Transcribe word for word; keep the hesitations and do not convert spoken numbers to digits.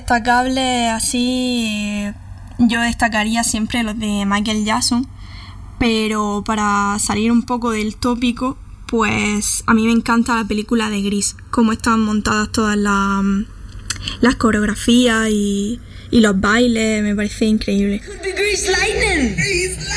destacables así, yo destacaría siempre los de Michael Jackson, pero para salir un poco del tópico, pues a mí me encanta la película de Grease, cómo están montadas todas las, las coreografías y, y los bailes, me parece increíble.